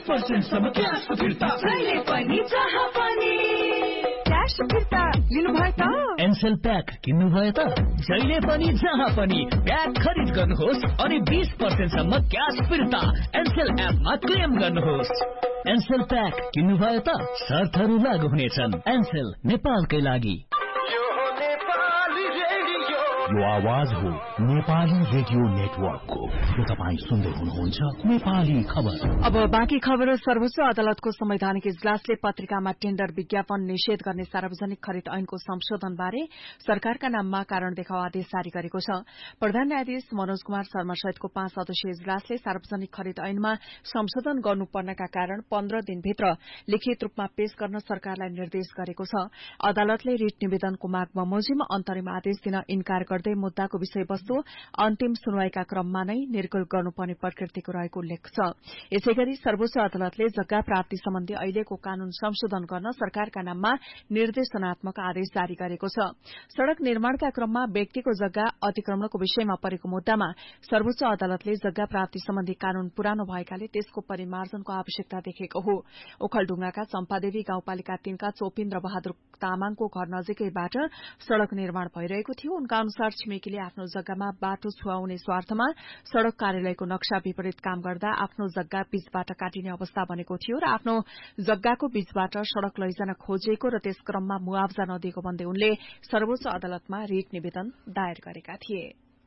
20% सम्म क्याश फिर्ता, जहिले पनि जहाँ पनि क्याश फिर्ता लिनुभयो त? एनसेल प्याक किन्नुभयो त? जहिले पनि जहाँ पनि प्याक खरिद गर्नुहोस् अनि 20% सम्म क्याश फिर्ता एनसेल एपमा क्लेम गर्नुहोस्। एनसेल प्याक किन्नुभयो त? शर्तहरू लागू हुनेछन्। एनसेल नेपालकै लागि। यो आवाज हो नेपाली रेडियो नेटवर्कको। तपाई सुन्दै हुनुहुन्छ नेपाली खबर। अब बाँकी खबर। सर्वोच्च अदालतको संवैधानिक इजलासले पत्रिकामा टेन्डर विज्ञापन निषेध गर्ने सार्वजनिक खरिद ऐनको संशोधन बारे सरकारका नाममा कारण देखाउ आदेश जारी गरेको छ। प्रधान न्यायाधीश मनोज कुमार शर्मा सहितको 5 सदस्यीय इजलासले सार्वजनिक खरिद ऐनमा संशोधन गर्नुपर्नका कारण 15 दिनभित्र लिखित रूपमा पेश गर्न सरकारलाई निर्देश गरेको छ। अदालतले रिट निवेदनको माग बमोजिम अन्तरिम आदेश दिन इन्कार गर्दै मुद्दाको विषयवस्तु अन्तिम सुनवाईका क्रममा नै निर्गुल गर्नुपर्ने प्रकृतिको रहेको उल्लेख छ। यसैगरी सर्वोच्च अदालतले जग्गा प्राप्ति सम्बन्धी अहिलेको कानून संशोधन गर्न सरकारका नाममा निर्देशनात्मक आदेश जारी गरेको छ। सड़क निर्माणका क्रममा व्यक्तिको जग्गा अतिक्रमणको विषयमा परेको मुद्दामा सर्वोच्च अदालतले जग्गा प्राप्ति सम्बन्धी कानून पुरानो भएकाले त्यसको परिमार्जनको आवश्यकता देखेको हो। ओखलढुंगाका चम्पादेवी गाउँपालिका 3 का चोपिन्द्र बहादुर तामाङको घर नजिकैबाट सड़क निर्माण भइरहेको थियो। उनका अनुसार छिमेकीले आफ्नो जग्गामा बाटो छुवाउने स्वार्थमा सड़क कार्यालयको नक्सा विपरीत काम गर्दा आफ्नो जग्गा बीचबाट काटिने अवस्था बनेको थियो र आफ्नो जग्गाको बीचबाट सड़क लैजान खोजिएको र त्यस क्रममा मुआवजा नदिएको भन्दै उनले सर्वोच्च अदालतमा रिट निवेदन दायर गरेका थिए।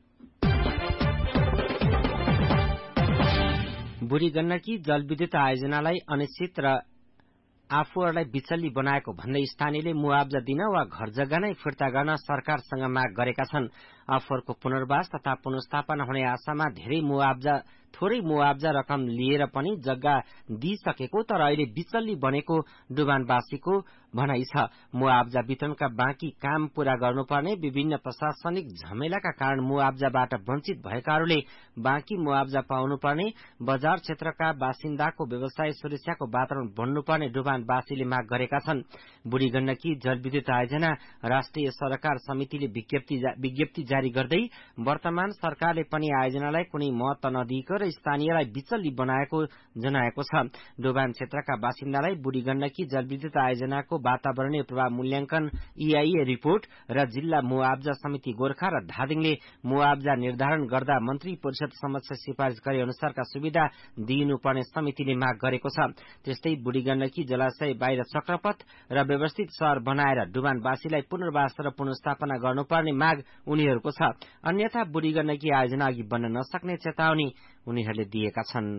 बुढी गण्डकी जलविद्युत आयोजनालाई अनिश्चित र आफूहरूलाई विचल्ली बनाएको भन्दै स्थानीयले मुआवजा दिन वा घर जग्गा नै फिर्ता गर्न सरकारसँग माग गरेका छन्। आफूहरूको पुनर्वास तथा पुनर्स्थापना हुने आशामा थोरै मुआवजा रकम लिएर पनि जग्गा दिइसकेको तर अहिले विचल्ली बनेको डुबानवासीको भनाइ छ। मुआवजा वितरणका बाँकी काम पूरा गर्नुपर्ने विभिन्न प्रशासनिक झमेलाका कारण मुआवजाबाट वञ्चित भएकाहरूले बाँकी मुआवजा पाउनुपर्ने, बजार क्षेत्रका बासिन्दाको व्यवसाय सुरक्षाको वातावरण बन्नुपर्ने डुबानवासीले माग गरेका छन्। बुढी गण्डकी जलविद्युत आयोजना राष्ट्रिय सरोकार समितिले विज्ञप्ति जारी गर्दै वर्तमान सरकारले पनि आयोजनालाई कुनै महत्व नदिएको र स्थानीयलाई विचल्ली बनाएको जनाएको छ। डुबान क्षेत्रका बासिन्दालाई बुढी गण्डकी जलविद्युत आयोजनाको वातावरणीय प्रभाव मूल्याङ्कन EIA रिपोर्ट र जिल्ला मुआवजा समिति गोर्खा र धादिङले मुआवजा निर्धारण गर्दा मन्त्री परिषद समक्ष सिफारिश गरे अनुसारका सुविधा दिइनुपर्ने समितिले माग गरेको छ। त्यस्तै बुढी गण्डकी जलाशय बाहिर चक्रपथ र व्यवस्थित शहर बनाएर डुबानवासीलाई पुनर्वास र पुनर्स्थापना गर्नुपर्ने माग उनीहरूको छ। अन्यथा बुढी गण्डकी आयोजना अघि बढ्न नसक्ने चेतावनी उनीहरूले दिएका छन्।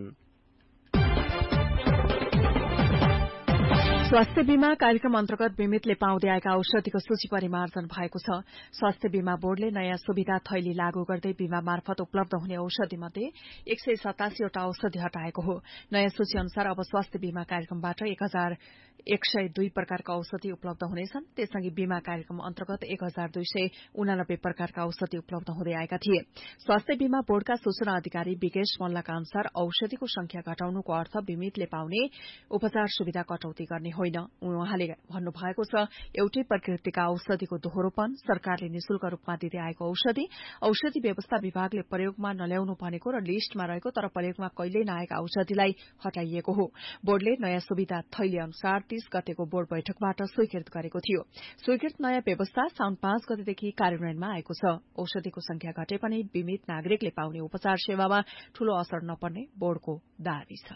स्वास्थ्य बीमा कार्यक्रम अन्तर्गत बीमितले पाउँदै आएका औषधिको सूची परिमार्जन भएको छ। स्वास्थ्य बीमा बोर्डले नयाँ सुविधा थैली लागू गर्दै बीमा मार्फत उपलब्ध हुने औषधि मध्ये 187 वटा औषधि हटाएको हो। नयाँ सूची अनुसार अब स्वास्थ्य बीमा कार्यक्रमबाट 1102 प्रकारका औषधि उपलब्ध हुनेछन्। त्यससँगै बीमा कार्यक्रम अन्तर्गत 1289 प्रकारका औषधि उपलब्ध हुँदै आएका थिए। स्वास्थ्य बीमा बोर्डका सूचना अधिकारी विकेश मल्लका अनुसार औषधिको संख्या घटाउनुको अर्थ बीमितले पाउने उपचार सुविधा कटौती गर्ने होइन। उहाँले भन्नुभएको छ, एउटै प्रकृतिका औषधिको दोहोरोपन, सरकारले निशुल्क रूपमा दिँदै आएको औषधि व्यवस्था विभागले प्रयोगमा नल्याउनु भनेको र लिस्टमा रहेको तर प्रयोगमा कहिल्यै नआएका औषधिलाई हटाइएको हो। बोर्डले नयाँ सुविधा थैली अनुसार 30 गतेको बोर्ड बैठकबाट स्वीकृत गरेको थियो। स्वीकृत नयाँ व्यवस्था साउन 5 गतेदेखि कार्यान्वयनमा आएको छ। औषधिको संख्या घटे पनि बीमित नागरिकले पाउने उपचार सेवामा ठूलो असर नपर्ने बोर्डको दावी छ।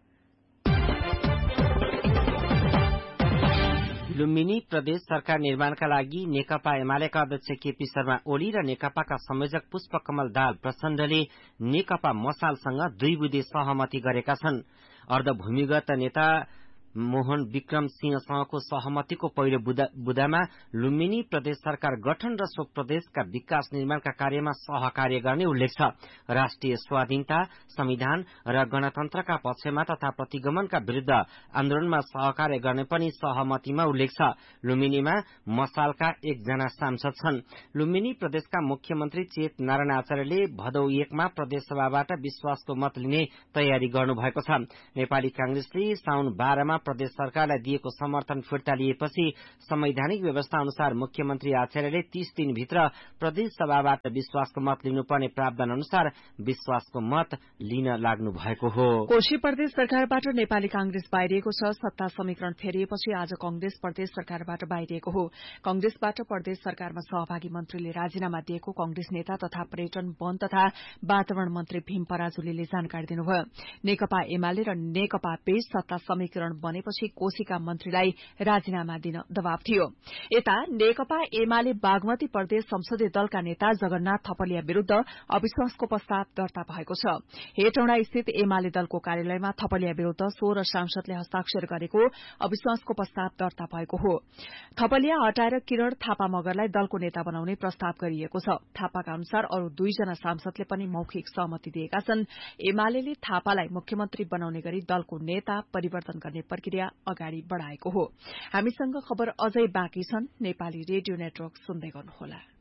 लुम्बिनी प्रदेश सरकार निर्माणका लागि नेकपा एमालेका अध्यक्ष केपी शर्मा ओली र नेकपाका संयोजक पुष्पकमल दाहाल प्रचण्डले नेकपा मसालसँग 2 बुँदे सहमति गरेका छन्। अर्धभूमिगत नेता मोहन विक्रम सिंहसँगको सहमतिको पहिलो बुदामा लुम्बिनी प्रदेश सरकार गठन र सो प्रदेशका विकास निर्माणका कार्यमा सहकार्य गर्ने उल्लेख छ। राष्ट्रिय स्वाधीनता, संविधान र गणतन्त्रका पक्षमा तथा प्रतिगमनका विरूद्ध आन्दोलनमा सहकार्य गर्ने पनि सहमतिमा उल्लेख छ। लुम्बिनीमा मसालका 1 जना सांसद छन्। लुम्बिनी प्रदेशका मुख्यमन्त्री चेत नारायण आचार्यले भदौ 1 मा प्रदेश सभाबाट विश्वासको मत लिने तयारी गर्नुभएको छ। नेपाली कांग्रेसले साउन 12 मा प्रदेश सरकारलाई दिएको समर्थन फिर्ता लिएपछि संवैधानिक व्यवस्था अनुसार मुख्यमन्त्री आचार्यले 30 दिनभित्र प्रदेश सभाबाट विश्वासको मत लिनुपर्ने प्रावधान अनुसार विश्वासको मत लिन लाग्नु भएको हो। कोशी प्रदेश सरकारबाट नेपाली कांग्रेस बाहिरिएको छ। सत्ता समीकरण फेरिएपछि आज कांग्रेस प्रदेश सरकारबाट बाहिरिएको हो। कांग्रेसबाट प्रदेश सरकारमा सहभागी मन्त्रीले राजीनामा दिएको कांग्रेस नेता तथा पर्यटन वन तथा वातावरण मन्त्री भीम पराजुलीले जानकारी दिनुभयो। नेकपा एमाले र नेकपा बीच सत्ता समीकरण बनेपछि कोशीका मन्त्रीलाई राजीनामा दिन दबाव थियो। यता नेकपा एमाले बागमती प्रदेश संसदीय दलका नेता जगन्नाथ थपलिया विरूद्ध अविश्वासको प्रस्ताव दर्ता भएको छ। हेटौँडा स्थित एमाले दलको कार्यालयमा थपलिया विरूद्ध 16 सांसदले हस्ताक्षर गरेको अविश्वासको प्रस्ताव दर्ता भएको हो। थपलिया हटाएर किरण थापा मगरलाई दलको नेता बनाउने प्रस्ताव गरिएको छ। थापाका अनुसार अरू 2 जना सांसदले पनि मौखिक सहमति दिएका छन्। एमाले थापालाई मुख्यमन्त्री बनाउने गरी दलको नेता परिवर्तन गर्ने प्रक्रिया अगाडि बढ़ाएको हो। हामीसँग खबर अझै बाँकी छन्। नेपाली रेडियो नेटवर्क सुन्दै गर्नुहोला।